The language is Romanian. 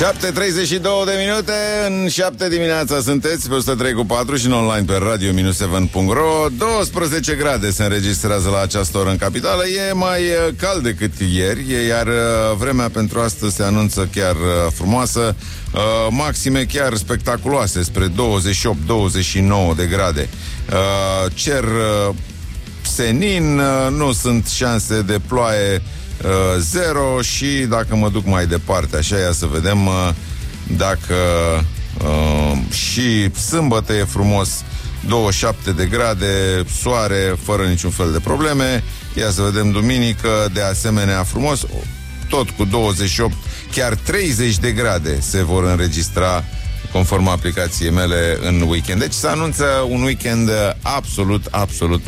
7:32 de minute. În 7 dimineața sunteți pe 103.4 și în online pe radio-7.ro. 12 grade se înregistrează la această oră în capitală. E mai cald decât ieri, iar vremea pentru astăzi se anunță chiar frumoasă. Maxime chiar spectaculoase, spre 28-29 de grade. Cer senin, nu sunt șanse de ploaie, zero. Și dacă mă duc mai departe, așa, ia să vedem dacă și sâmbătă e frumos, 27 de grade, soare, fără niciun fel de probleme. Ia să vedem duminică, de asemenea frumos, tot cu 28, chiar 30 de grade se vor înregistra conform aplicației mele în weekend. Deci se anunță un weekend absolut